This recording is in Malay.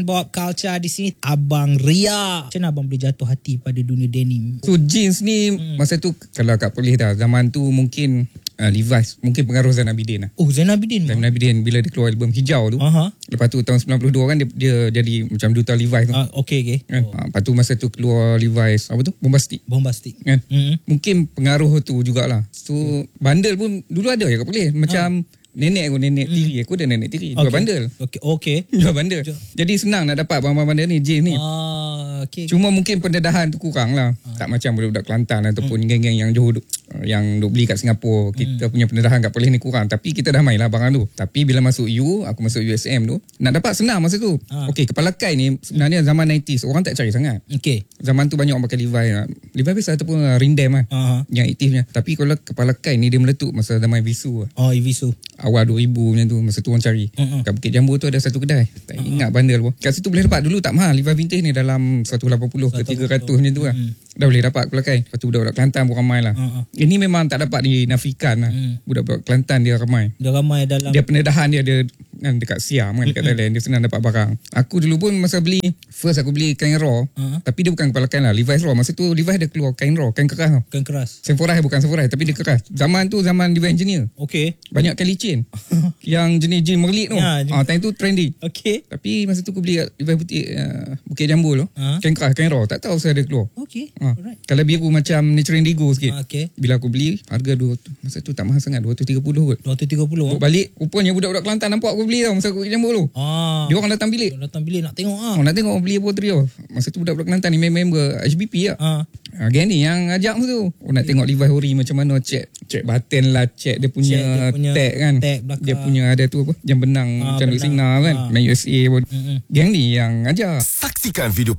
bawa culture di sini. Abang Ria, macam mana abang boleh jatuh hati pada dunia denim? So jeans ni masa tu kalau kat Perlis dah, zaman tu mungkin Levi's, mungkin pengaruh Zain Abidin lah. Oh, Zain Abidin. Zain Abidin bila dia keluar album Hijau tu. Lepas tu tahun 92 kan dia jadi macam duta Levi's tu. Okay. Kan? Lepas tu masa tu keluar Levi's apa tu? Bombastic. Kan? Mungkin pengaruh tu jugalah. So bundle pun dulu ada ya kat Perlis. Macam nenek tiri aku ada nenek tiri jual bundle. Okay. Jual bundle. Jadi senang nak dapat barang-barang bundle ni, jeans ni. Okay. Cuma mungkin pendedahan tu kurang lah. Tak macam budak-budak Kelantan ataupun geng-geng yang Johor yang duk beli kat Singapura. Kita punya pendedahan kat Perlis ni kurang. Tapi kita dah main lah barang tu. Tapi bila masuk aku masuk USM tu, nak dapat senang masa tu. Okay, kepala kai ni sebenarnya zaman 90s orang tak cari sangat. Okay. Zaman tu banyak orang pakai Levi's. Levi's biasa ataupun Rindam lah. Yang aktifnya. Tapi kalau kepala kai ni dia meletup masa zaman Visu lah. Visu. Awal 2000 macam tu. Masa tu orang cari. Kat Bukit Jambu tu ada satu kedai. Tak ingat bundle pun. Kat situ boleh dapat. Dulu tak mahal. Levi's vintage ni dalam 180 ke 300 macam tu lah. Dah boleh dapat kepala-kai. Lepas tu budak-budak Kelantan pun ramai lah. Ini memang tak dapat dinafikan lah. Budak-budak Kelantan dia ramai. Dia ramai dalam. Dia pendedahan dia kan, dekat Siam kan, dekat Thailand. Dia senang dapat barang. Aku dulu pun masa beli, first aku beli kain raw. Tapi dia bukan kepala kain lah. Levi's raw. Masa tu Levi's dia keluar kain raw. Kain keras tau. Kain keras. Sephora bukan Sephora tapi dia keras. Zaman tu zaman Levi's Engineer. Okay. Banyak kain licin. Yang jenis jeans merlik tu. Time tu trendy. Okay. Tapi masa tu aku beli kat Levi's Bukit Jambu tu. Kain keras, kain raw. Tak tahu saya ada keluar. Okay. Alright. Kalau biru macam Nature Indigo sikit. Okay. Bila aku beli, harga masa tu tak mahal sangat, 230 kot. 230. Balik, rupanya budak-budak Kelantan nampak aku beli tau masa aku Bukit Jambu tu. Dia orang datang bilik. Nak tengok nak tengok beli apa trio. Masa tu budak-budak Kelantan ni member HBP lah. Geng ni yang ajak masa tu. Nak tengok Levi's Ori macam mana, check button lah, check dia punya tag kan. Dia punya ada tu apa, jam benang macam duk sinar kan. Main USA pun. Geng ni yang ajak. Saksikan video